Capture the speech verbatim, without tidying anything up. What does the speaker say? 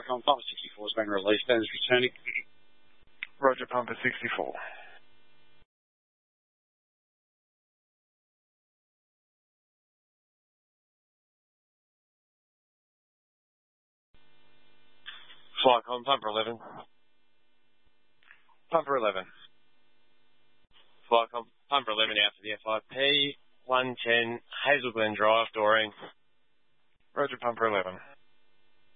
Flycom, Pumper sixty-four has been released and is returning. Roger, Pumper sixty-four. Flycom, Pumper eleven. Pumper eleven. Flycom, Pumper eleven out for the F I P, one ten Hazel Glen Drive, Doreen. Roger, Pumper eleven.